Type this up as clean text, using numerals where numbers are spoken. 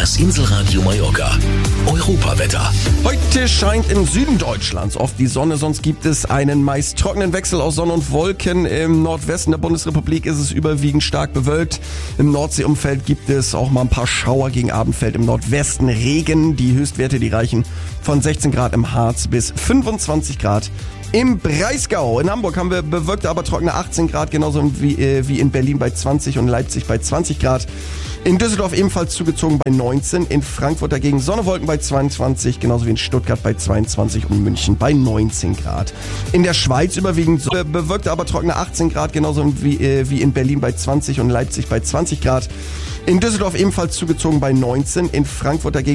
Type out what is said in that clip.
Das Inselradio Mallorca. Europawetter. Heute scheint im Süden Deutschlands oft die Sonne, sonst gibt es einen meist trockenen Wechsel aus Sonne und Wolken. Im Nordwesten der Bundesrepublik ist es überwiegend stark bewölkt. Im Nordseeumfeld gibt es auch mal ein paar Schauer, gegen Abend fällt im Nordwesten Regen. Die Höchstwerte, die reichen von 16 Grad im Harz bis 25 Grad im Breisgau. In Hamburg haben wir bewölkte, aber trockene 18 Grad, genauso wie in Berlin bei 20 und Leipzig bei 20 Grad. In Düsseldorf ebenfalls zugezogen bei 19, in Frankfurt dagegen Sonnewolken bei 22, genauso wie in Stuttgart bei 22 und München bei 19 Grad. In der Schweiz überwiegend bewölkte, aber trockene 18 Grad, genauso wie in Berlin bei 20 und Leipzig bei 20 Grad. In Düsseldorf ebenfalls zugezogen bei 19, in Frankfurt dagegen